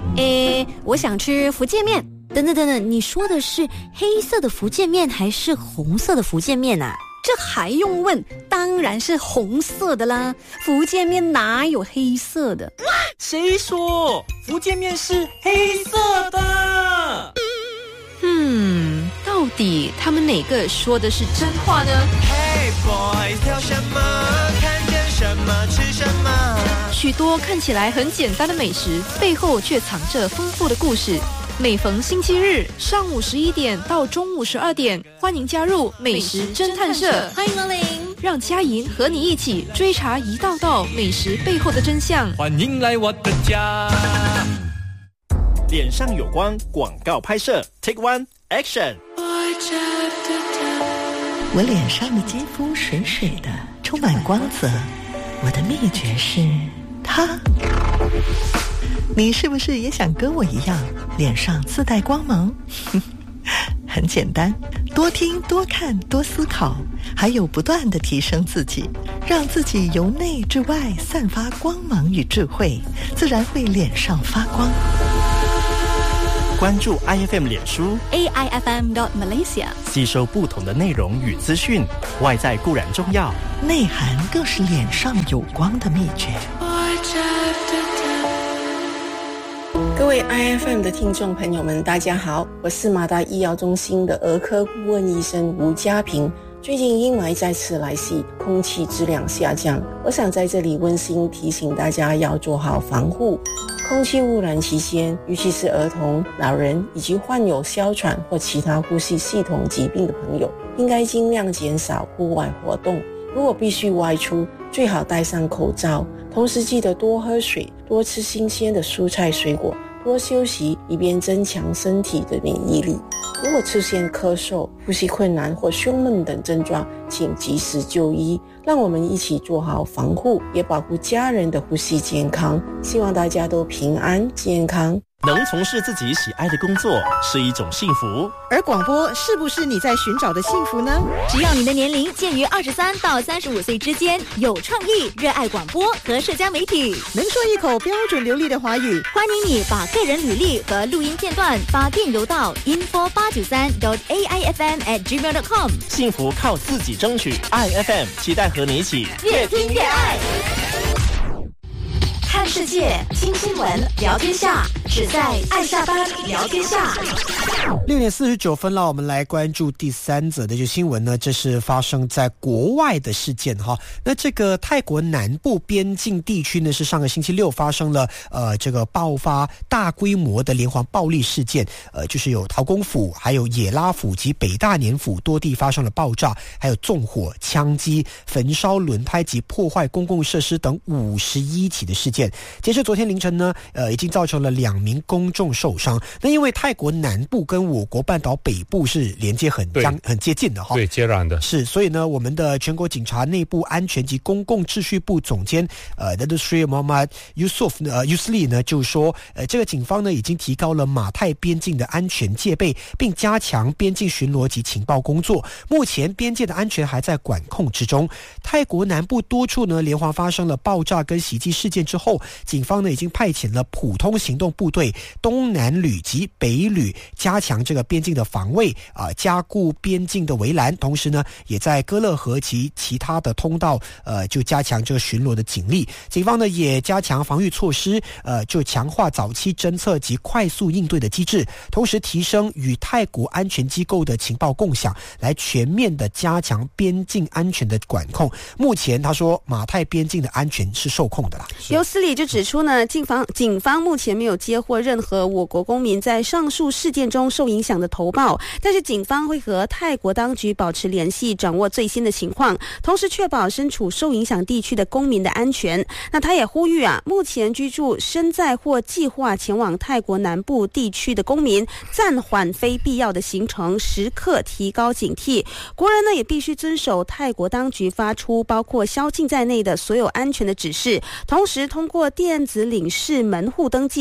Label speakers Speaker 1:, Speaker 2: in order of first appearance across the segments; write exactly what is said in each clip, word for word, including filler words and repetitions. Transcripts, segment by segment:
Speaker 1: 诶，我想吃福建面。等等等等，你说的是黑色的福建面还是红色的福建面啊？
Speaker 2: 这还用问？当然是红色的啦！福建面哪有黑色的？
Speaker 3: 谁说福建面是黑色的？
Speaker 1: 嗯，到底他们哪个说的是真话呢？
Speaker 4: Hey boys， 挑什么？看见什么吃什么？
Speaker 1: 许多看起来很简单的美食，背后却藏着丰富的故事。每逢星期日上午十一点到中午十二点，欢迎加入美食侦探社，
Speaker 2: 欢迎光临，
Speaker 1: 让佳莹和你一起追查一道道美食背后的真相。
Speaker 3: 欢迎来我的家。
Speaker 4: 脸上有光广告拍摄 Take One Action。
Speaker 5: 我脸上的肌肤水水的，充满光泽，我的秘诀是它。你是不是也想跟我一样脸上自带光芒？很简单，多听多看多思考，还有不断地提升自己，让自己由内至外散发光芒与智慧，自然会脸上发光。
Speaker 4: 关注 I F M 脸书
Speaker 2: A I F M dot Malaysia，
Speaker 4: 吸收不同的内容与资讯，外在固然重要，
Speaker 5: 内涵更是脸上有光的秘诀。
Speaker 6: 各位 I F M 的听众朋友们，大家好，我是马大医药中心的儿科顾问医生吴家平。最近阴霾再次来袭，空气质量下降，我想在这里温馨提醒大家要做好防护。空气污染期间，尤其是儿童、老人以及患有哮喘或其他呼吸系统疾病的朋友，应该尽量减少户外活动。如果必须外出，最好戴上口罩，同时记得多喝水，多吃新鲜的蔬菜水果，多休息，以便增强身体的免疫力。如果出现咳嗽、呼吸困难或胸闷等症状，请及时就医。让我们一起做好防护，也保护家人的呼吸健康。希望大家都平安健康。
Speaker 4: 能从事自己喜爱的工作是一种幸福，
Speaker 7: 而广播是不是你在寻找的幸福呢？
Speaker 1: 只要你的年龄介于二十三到三十五岁之间，有创意，热爱广播和社交媒体，
Speaker 7: 能说一口标准流利的华语，
Speaker 1: 欢迎你把个人履历和录音片段发电邮到 info 八九三 dot a i f m at gmail dot com。
Speaker 4: 幸福靠自己争取。 I F M 期待和你一起
Speaker 1: 越听越爱。看世界，听新闻，聊天下，只在爱下班聊天下。
Speaker 8: 六点四十九分了，我们来关注第三则的这新闻呢，这是发生在国外的事件哈。那这个泰国南部边境地区呢，是上个星期六发生了呃这个爆发大规模的连环暴力事件，呃就是有陶公府、还有野拉府及北大年府多地发生了爆炸，还有纵火、枪击、焚烧轮胎及破坏公共设施等五十一起的事件。截至昨天凌晨呢，呃，已经造成了两名公众受伤。那因为泰国南部跟我国半岛北部是连接很相很接近的哈，
Speaker 9: 对，接壤的
Speaker 8: 是，所以呢，我们的全国警察内部安全及公共秩序部总监呃 Datuk Seri Muhammad Yusof 呃 Yusli 呢就说，呃，这个警方呢已经提高了马泰边境的安全戒备，并加强边境巡逻及情报工作。目前边界的安全还在管控之中。泰国南部多处呢连环发生了爆炸跟袭击事件之后，警方呢已经派遣了普通行动部队东南旅及北旅，加强这个边境的防卫啊、呃，加固边境的围栏，同时呢也在哥勒河及其他的通道呃就加强这个巡逻的警力。警方呢也加强防御措施，呃就强化早期侦测及快速应对的机制，同时提升与泰国安全机构的情报共享，来全面的加强边境安全的管控。目前他说马泰边境的安全是受控的啦。
Speaker 10: 尤斯里就指出呢，警方警方目前没有接获任何我国公民在上述事件中受影响的投报，但是警方会和泰国当局保持联系，掌握最新的情况，同时确保身处受影响地区的公民的安全。那他也呼吁啊，目前居住身在或计划前往泰国南部地区的公民，暂缓非必要的行程，时刻提高警惕。国人呢也必须遵守泰国当局发出包括宵禁在内的所有安全的指示，同时通过电子领事门户登记还有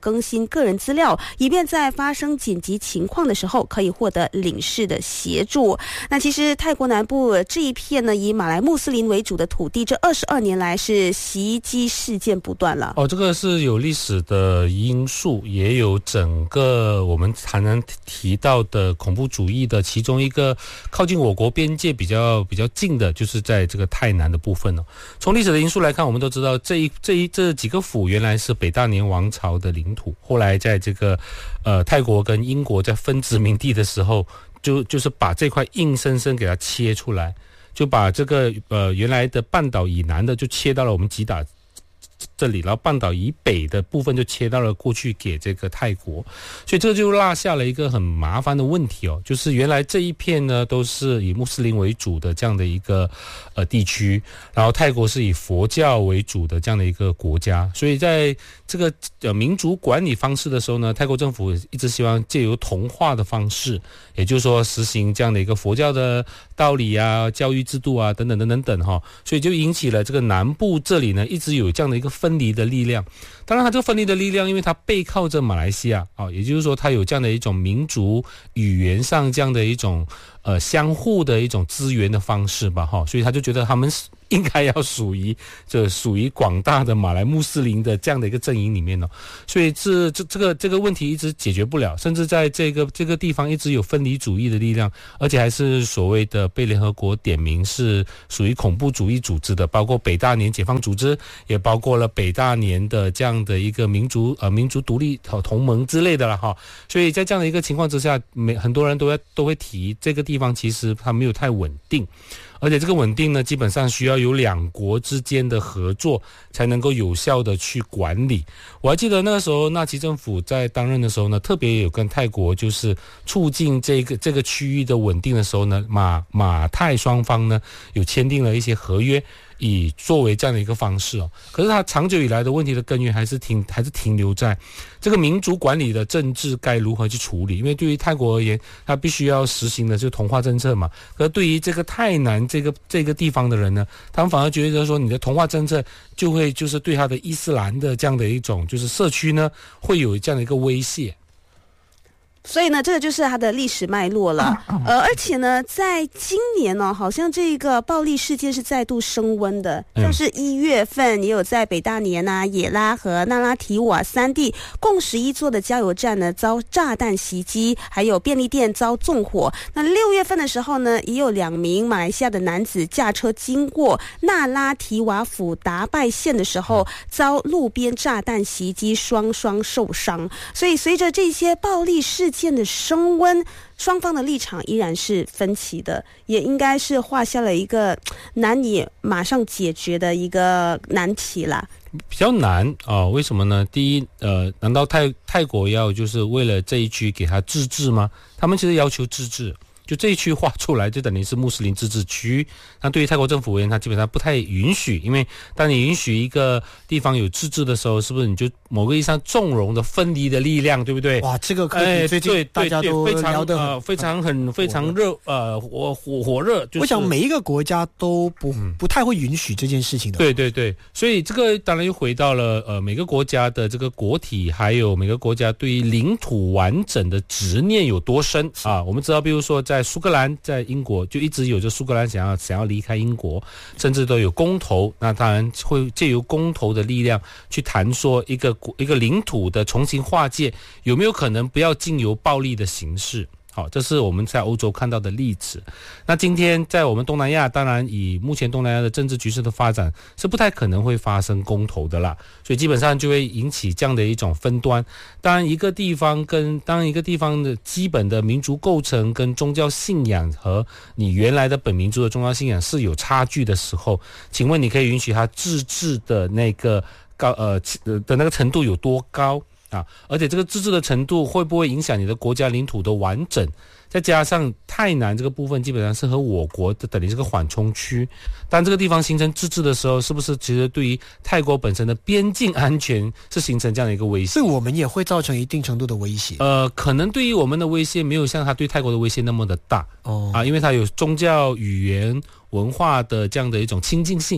Speaker 10: 更新个人资料，以便在发生紧急情况的时候可以获得领事的协助。那其实泰国南部这一片呢，以马来穆斯林为主的土地，这二十二年来是袭击事件不断了。
Speaker 9: 哦，这个是有历史的因素，也有整个我们常常提到的恐怖主义的其中一个靠近我国边界比较比较近的，就是在这个泰南的部分哦。从历史的因素来看，我们都知道这一这一这几个府原来是北大年王朝的领土，后来在这个呃泰国跟英国在分殖民地的时候，就就是把这块硬生生给它切出来，就把这个呃原来的半岛以南的就切到了我们吉打这里，然后半岛以北的部分就切到了过去给这个泰国，所以这就落下了一个很麻烦的问题哦，就是原来这一片呢都是以穆斯林为主的这样的一个呃地区，然后泰国是以佛教为主的这样的一个国家，所以在这个呃民族管理方式的时候呢，泰国政府一直希望借由同化的方式，也就是说实行这样的一个佛教的道理啊、教育制度啊等等等等等哈，所以就引起了这个南部这里呢一直有这样的一个分离的力量。当然它这个分离的力量因为它背靠着马来西亚啊，也就是说它有这样的一种民族语言上这样的一种呃相互的一种资源的方式吧哈，所以他就觉得他们应该要属于这属于广大的马来穆斯林的这样的一个阵营里面哦，所以这这这个这个问题一直解决不了，甚至在这个这个地方一直有分离主义的力量，而且还是所谓的被联合国点名是属于恐怖主义组织的，包括北大年解放组织，也包括了北大年的这样的一个民族呃民族独立同盟之类的了哈，所以在这样的一个情况之下，每很多人都会都会提这个地方其实它没有太稳定。而且这个稳定呢，基本上需要有两国之间的合作才能够有效的去管理。我还记得那个时候纳奇政府在担任的时候呢，特别有跟泰国就是促进这个这个区域的稳定的时候呢，马马泰双方呢有签订了一些合约，以作为这样的一个方式哦。可是它长久以来的问题的根源还是停还是停留在这个民族管理的政治该如何去处理，因为对于泰国而言，它必须要实行的就是同化政策嘛。可是对于这个泰南这个这个地方的人呢，他们反而觉得说你的同化政策就会就是对他的伊斯兰的这样的一种就是社区呢会有这样的一个威胁。
Speaker 10: 所以呢，这个就是它的历史脉络了。呃，而且呢，在今年呢、哦，好像这个暴力事件是再度升温的，像是一月份也有在北大年啊、野拉和那拉提瓦三地共十一座的加油站呢遭炸弹袭击，还有便利店遭纵火。那六月份的时候呢，也有两名马来西亚的男子驾车经过那拉提瓦府达拜县的时候，遭路边炸弹袭击，双双受伤。所以随着这些暴力事件的升温，双方的立场依然是分歧的，也应该是画下了一个难以马上解决的一个难题啦。
Speaker 9: 比较难啊、呃？为什么呢？第一，呃，难道泰泰国要就是为了这一区给他自治吗？他们其实要求自治。就这一区划出来就等于是穆斯林自治区，那对于泰国政府而言，它基本上不太允许，因为当你允许一个地方有自治的时候，是不是你就某个意义上纵容的分离的力量，对不对？
Speaker 8: 哇，这个课题最近大家都聊得很、
Speaker 9: 呃、非常很非常热呃火火火热、就是。
Speaker 8: 我想每一个国家都不、嗯、不太会允许这件事情的。
Speaker 9: 对对对，所以这个当然又回到了呃每个国家的这个国体，还有每个国家对于领土完整的执念有多深啊。我们知道，比如说在在苏格兰，在英国就一直有着苏格兰想要想要离开英国，甚至都有公投，那当然会借由公投的力量去谈说一个一个领土的重新划界有没有可能不要经由暴力的形式。好，这是我们在欧洲看到的例子。那今天在我们东南亚，当然以目前东南亚的政治局势的发展，是不太可能会发生公投的啦，所以基本上就会引起这样的一种分端。当然一个地方跟当一个地方的基本的民族构成跟宗教信仰和你原来的本民族的宗教信仰是有差距的时候，请问你可以允许它自治的那个高呃的那个程度有多高？啊，而且这个自治的程度会不会影响你的国家领土的完整？再加上泰南这个部分基本上是和我国的等于是个缓冲区，当这个地方形成自治的时候，是不是其实对于泰国本身的边境安全是形成这样的一个威胁？
Speaker 8: 对我们也会造成一定程度的威胁。
Speaker 9: 呃，可能对于我们的威胁没有像它对泰国的威胁那么的大哦啊，因为它有宗教、语言、文化的这样的一种亲近性。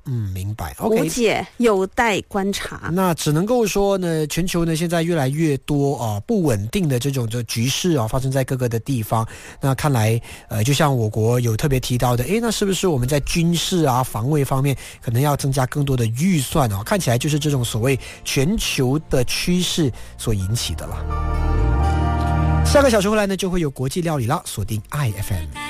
Speaker 8: 嗯，明白。OK，
Speaker 10: 无解，有待观察。
Speaker 8: 那只能够说呢，全球呢现在越来越多啊、呃、不稳定的这种这局势啊发生在各个的地方。那看来呃，就像我国有特别提到的，诶，那是不是我们在军事啊防卫方面可能要增加更多的预算啊？看起来就是这种所谓全球的趋势所引起的了。下个小时回来呢，就会有国际料理了，锁定 I F M。